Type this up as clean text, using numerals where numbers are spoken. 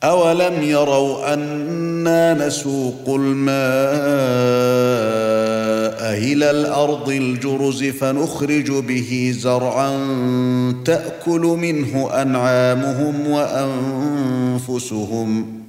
أولم يروا أنا نسوق الماء إلى الأرض الجرز فنخرج به زرعا تأكل منه أنعامهم وأنفسهم